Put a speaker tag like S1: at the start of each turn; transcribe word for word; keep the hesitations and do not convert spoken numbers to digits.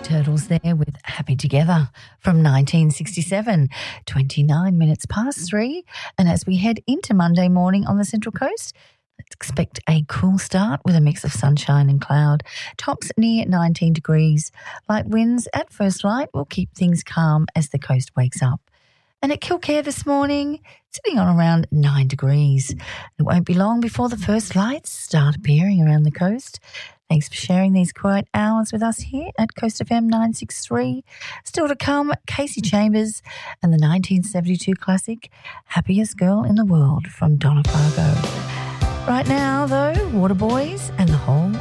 S1: Turtles there with Happy Together from nineteen sixty-seven, twenty-nine minutes past three. And as we head into Monday morning on the Central Coast, let's expect a cool start with a mix of sunshine and cloud. Tops near nineteen degrees. Light winds at first light will keep things calm as the coast wakes up. And at Kilcare this morning, sitting on around nine degrees. It won't be long before the first lights start appearing around the coast. Thanks for sharing these quiet hours with us here at Coast F M nine sixty-three. Still to come, Casey Chambers and the nineteen seventy-two classic Happiest Girl in the World from Donna Fargo. Right now, though, Waterboys and the Whole